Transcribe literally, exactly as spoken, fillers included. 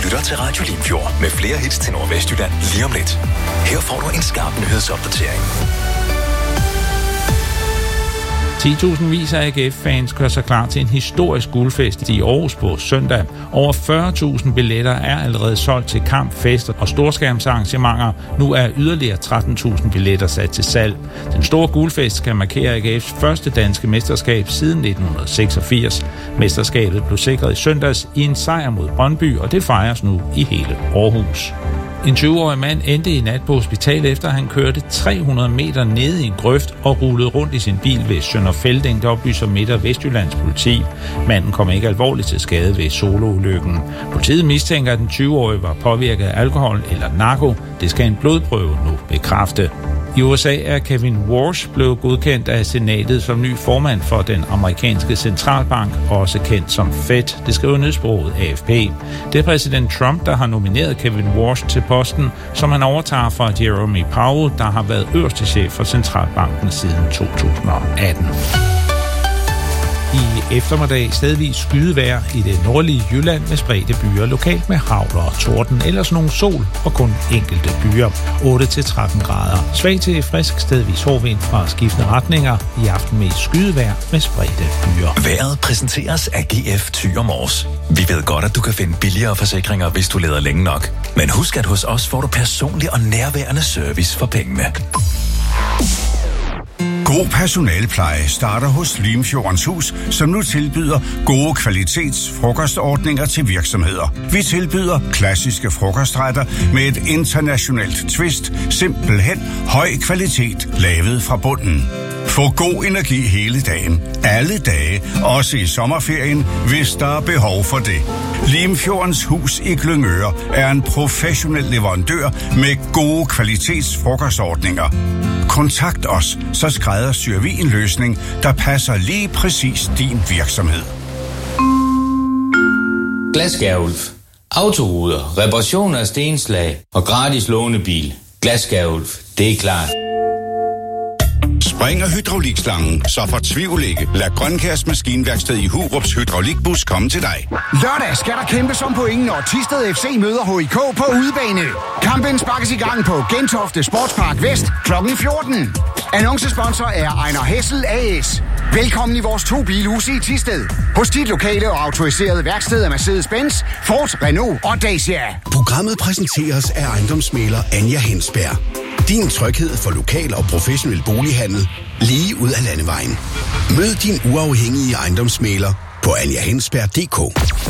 lytter til Radio Limfjord med flere hits til Nordvestjylland lige om lidt. Her får du en skarp nyhedsopdatering. ti tusind vis af A G F-fans gør sig klar til en historisk guldfest i Aarhus på søndag. Over fyrre tusind billetter er allerede solgt til kamp, fester og storskærmsarrangementer. Nu er yderligere tretten tusind billetter sat til salg. Den store guldfest skal markere A G F's første danske mesterskab siden nitten seksogfirs. Mesterskabet blev sikret i søndags i en sejr mod Brøndby, og det fejres nu i hele Aarhus. En tyve-årig mand endte i nat på hospital, efter han kørte tre hundrede meter ned i en grøft og rullede rundt i sin bil ved Sønder Felding, der oplyser Midt- og Vestjyllands politi. Manden kom ikke alvorligt til skade ved soloulykken. Politiet mistænker, at den tyve-årige var påvirket af alkohol eller narko. Det skal en blodprøve nu bekræfte. I U S A er Kevin Warsh blevet godkendt af senatet som ny formand for den amerikanske centralbank, også kendt som Fed. Det skriver nyhedsbureauet A F P. Det er præsident Trump, der har nomineret Kevin Warsh til posten, som han overtager fra Jerome Powell, der har været øverste chef for centralbanken siden to tusind og atten. I eftermiddag stedvis skydevejr i det nordlige Jylland med spredte byer, lokalt med hagl og torden, ellers nogle sol og kun enkelte byer. otte til tretten grader. Svag til frisk stedvis hårdvind fra skiftende retninger. I aften med skydevejr med spredte byer. Vejret præsenteres af G F Thyre Mors. Vi ved godt, at du kan finde billigere forsikringer, hvis du leder længe nok. Men husk, at hos os får du personlig og nærværende service for pengene. God personalpleje starter hos Limfjordens Hus, som nu tilbyder gode kvalitetsfrokostordninger til virksomheder. Vi tilbyder klassiske frokostretter med et internationalt twist, simpelthen høj kvalitet lavet fra bunden. Få god energi hele dagen, alle dage, også i sommerferien, hvis der er behov for det. Limfjordens Hus i Glyngøre er en professionel leverandør med gode kvalitetsfrokostordninger. Kontakt os, så skræddersyr vi en løsning, der passer lige præcis din virksomhed. Glasskærulf. Autoruder, reparation af stenslag og gratis lånebil. Glasskærulf, det er klart. Spring- og hydraulikslangen, så fortvivl ikke. Lad Grønkærs Maskinværksted i Hurups hydraulikbus komme til dig. Lørdag skal der kæmpes om point, når Thisted F C møder H I K på udebane. Kampen sparkes i gang på Gentofte Sportspark Vest klokken fjorten. Annoncesponsor er Ejner Hessel A S. Velkommen i vores to bilhuse i Thisted. Hos dit lokale og autoriserede værksted af Mercedes-Benz, Ford, Renault og Dacia. Programmet præsenteres af ejendomsmægler Anja Hensberg. Din tryghed for lokal og professionel bolighandel lige ud af landevejen. Mød din uafhængige ejendomsmægler på anja hensberg punktum d k.